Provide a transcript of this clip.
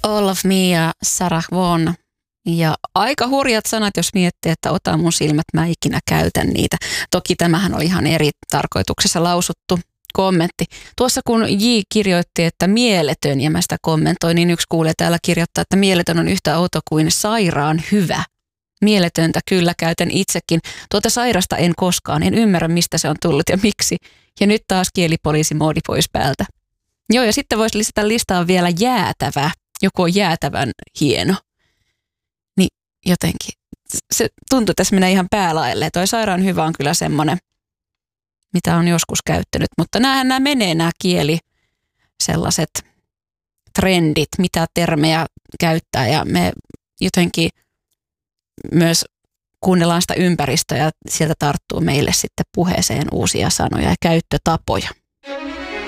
All of Me ja Sarah Vaughan. Ja aika hurjat sanat, jos miettii, että ota mun silmät, mä ikinä käytän niitä. Toki tämähän oli ihan eri tarkoituksessa lausuttu kommentti. Tuossa kun J kirjoitti, että mieletön, ja mä sitä kommentoin, niin yksi kuulija täällä kirjoittaa, että mieletön on yhtä outo kuin sairaan hyvä. Mieletöntä kyllä käytän itsekin. Tuota sairasta en koskaan, en ymmärrä mistä se on tullut ja miksi. Ja nyt taas kielipoliisimoodi pois päältä. Joo, ja sitten voisi lisätä listaan vielä jäätävä. Joku on jäätävän hieno. Niin jotenkin, se tuntuu tässä menee ihan päälaelle. Toi sairaan hyvä on kyllä semmoinen, mitä on joskus käyttänyt. Mutta nämä menee nämä kieli, sellaiset trendit, mitä termejä käyttää. Ja me jotenkin myös kuunnellaan sitä ympäristöä ja sieltä tarttuu meille sitten puheeseen uusia sanoja ja käyttötapoja.